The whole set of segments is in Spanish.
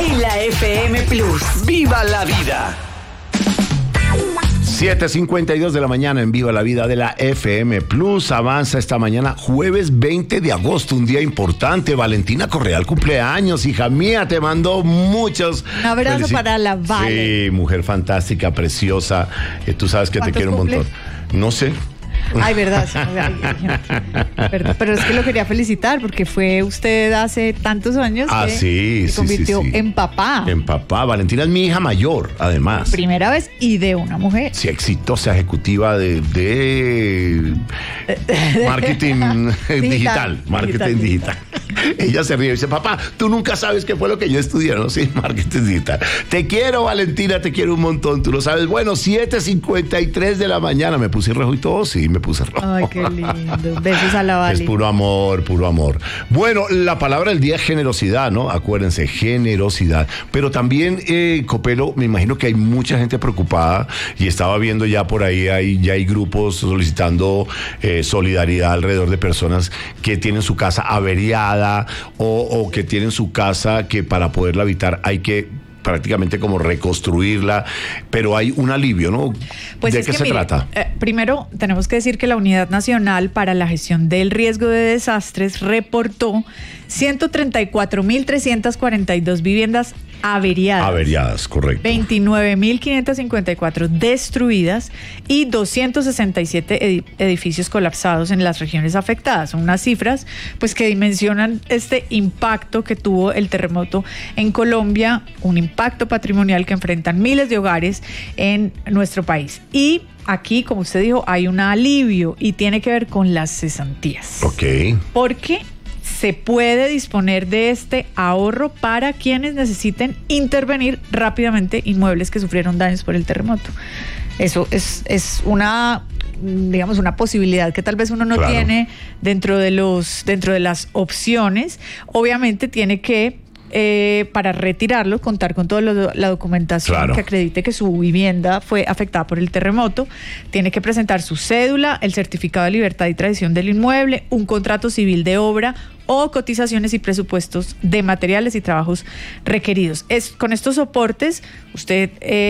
en la FM Plus. ¡Viva la vida! 7:52 de la mañana en Viva la Vida de la FM Plus. Avanza esta mañana, jueves 20 de agosto, un día importante. Valentina Correal cumpleaños, hija mía, te mando muchos. Un abrazo para la Vale. Sí, mujer fantástica, preciosa. Tú sabes que te quiero cumple? un montón. No sé. Ay, verdad. Pero es que lo quería felicitar porque fue usted hace tantos años que se convirtió en papá. En papá. Valentina es mi hija mayor, además. Primera vez y de una mujer. Sí, exitosa ejecutiva de marketing digital. Marketing digital. Ella se ríe y dice, papá, tú nunca sabes qué fue lo que yo estudié, ¿no? Sí, marketing digital. Te quiero, Valentina, te quiero un montón, tú lo sabes. Bueno, 7:53 de la mañana. Me puse rojo y todo, sí, me puse rojo. Ay, qué lindo. Besos a la Vale. Es puro amor, puro amor. Bueno, la palabra del día es generosidad, ¿no? Acuérdense, generosidad. Pero también, Copelo, me imagino que hay mucha gente preocupada y estaba viendo ya por ahí, ya hay grupos solicitando solidaridad alrededor de personas que tienen su casa averiada o que tienen su casa que para poderla habitar hay que prácticamente como reconstruirla, pero hay un alivio, ¿no? Pues ¿De qué se trata? Primero, tenemos que decir que la Unidad Nacional para la Gestión del Riesgo de Desastres reportó 134.342 viviendas averiadas. Averiadas, correcto. 29.554 destruidas y 267 edificios colapsados en las regiones afectadas. Son unas cifras pues que dimensionan este impacto que tuvo el terremoto en Colombia, un impacto patrimonial que enfrentan miles de hogares en nuestro país. Y aquí, como usted dijo, hay un alivio y tiene que ver con las cesantías. Ok. Porque se puede disponer de este ahorro para quienes necesiten intervenir rápidamente inmuebles que sufrieron daños por el terremoto. Eso es una, digamos, una posibilidad que tal vez uno no tiene dentro de las opciones. Obviamente tiene que para retirarlo, contar con toda la documentación que acredite que su vivienda fue afectada por el terremoto. Tiene que presentar su cédula, el certificado de libertad y tradición del inmueble, un contrato civil de obra o cotizaciones y presupuestos de materiales y trabajos requeridos. Con estos soportes, usted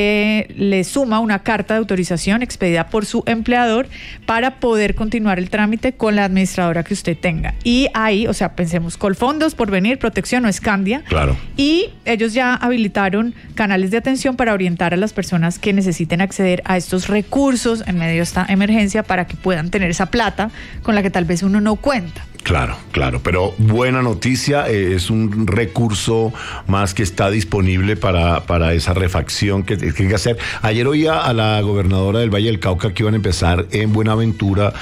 le suma una carta de autorización expedida por su empleador para poder continuar el trámite con la administradora que usted tenga. Y ahí, o sea, pensemos, Colfondos, Porvenir, Protección o Escandia. Claro. Y ellos ya habilitaron canales de atención para orientar a las personas que necesiten acceder a estos recursos en medio de esta emergencia para que puedan tener esa plata con la que tal vez uno no cuenta. Claro, pero buena noticia, es un recurso más que está disponible para esa refacción que tiene que hacer. Ayer oía a la gobernadora del Valle del Cauca que iban a empezar en Buenaventura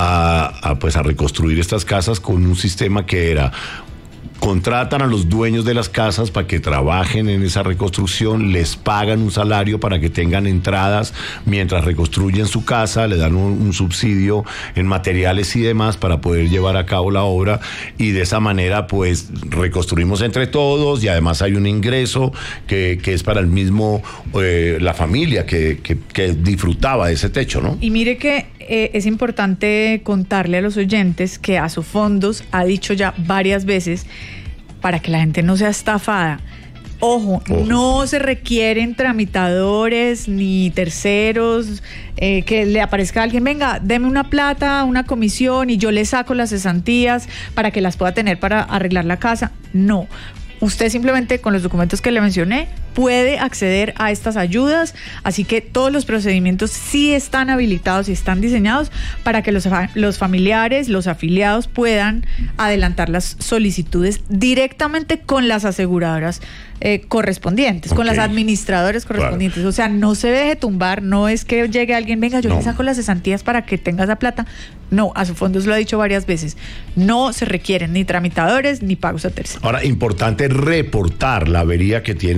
a reconstruir estas casas con un sistema que era: contratan a los dueños de las casas para que trabajen en esa reconstrucción, les pagan un salario para que tengan entradas mientras reconstruyen su casa, le dan un subsidio en materiales y demás para poder llevar a cabo la obra, y de esa manera pues reconstruimos entre todos y además hay un ingreso que es para el mismo, la familia que disfrutaba de ese techo, ¿no? Y mire que es importante contarle a los oyentes que Asofondos ha dicho ya varias veces, para que la gente no sea estafada, ojo, no se requieren tramitadores ni terceros, que le aparezca alguien, venga, deme una plata, una comisión y yo le saco las cesantías para que las pueda tener para arreglar la casa. No. Usted simplemente con los documentos que le mencioné puede acceder a estas ayudas, así que todos los procedimientos sí están habilitados y están diseñados para que los familiares, los afiliados puedan adelantar las solicitudes directamente con las aseguradoras correspondientes, con las administradoras correspondientes. O sea, no se deje tumbar, no es que llegue alguien, venga, yo le saco las cesantías para que tenga esa plata. No, Asofondos lo ha dicho varias veces, no se requieren ni tramitadores ni pagos a terceros. Ahora, importante reportar la avería que tiene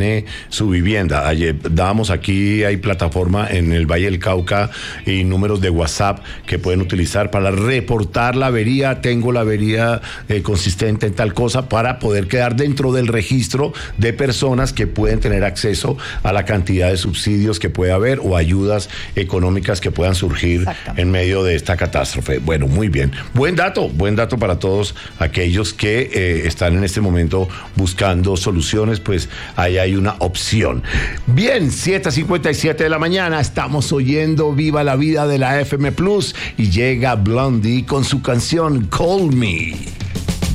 su vivienda. Ayer dábamos aquí, hay plataforma en el Valle del Cauca y números de WhatsApp que pueden utilizar para reportar la avería. Tengo la avería consistente en tal cosa, para poder quedar dentro del registro de personas que pueden tener acceso a la cantidad de subsidios que puede haber o ayudas económicas que puedan surgir en medio de esta catástrofe. Bueno, muy bien. Buen dato para todos aquellos que están en este momento buscando soluciones, pues ahí hay una opción. Bien, 7:57 de la mañana, estamos oyendo Viva la Vida de la FM Plus y llega Blondie con su canción Call Me.